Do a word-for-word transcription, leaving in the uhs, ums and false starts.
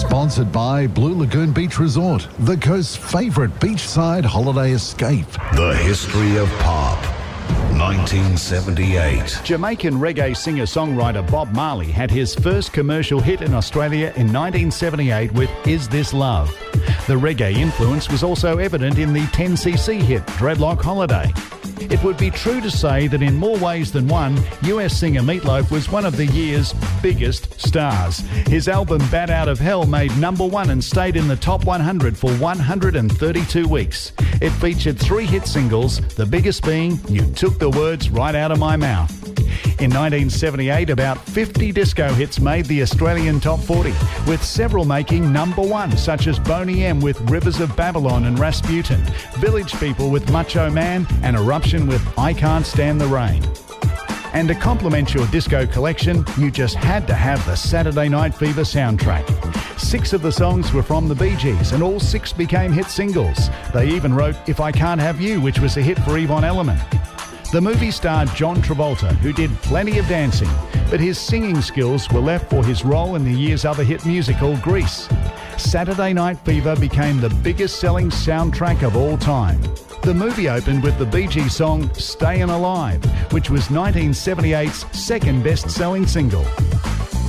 Sponsored by Blue Lagoon Beach Resort, the coast's favourite beachside holiday escape. The history of pop. nineteen seventy-eight. Jamaican reggae singer-songwriter Bob Marley had his first commercial hit in Australia in nineteen seventy-eight with Is This Love? The reggae influence was also evident in the ten C C hit Dreadlock Holiday. It would be true to say that in more ways than one, U S singer Meat Loaf was one of the year's biggest stars. His album Bat Out of Hell made number one and stayed in the top one hundred for one hundred thirty-two weeks. It featured three hit singles, the biggest being You Took the Words Right Out of My Mouth. In nineteen seventy-eight, about fifty disco hits made the Australian top forty, with several making number one, such as Boney M with Rivers of Babylon and Rasputin, Village People with Macho Man, and Eruption with I Can't Stand the Rain. And to complement your disco collection, you just had to have the Saturday Night Fever soundtrack. Six of the songs were from the Bee Gees, and all six became hit singles. They even wrote If I Can't Have You, which was a hit for Yvonne Elliman. The movie starred John Travolta, who did plenty of dancing, but his singing skills were left for his role in the year's other hit musical, Grease. Saturday Night Fever became the biggest selling soundtrack of all time. The movie opened with the Bee Gees song Stayin' Alive, which was nineteen seventy-eight's second best-selling single.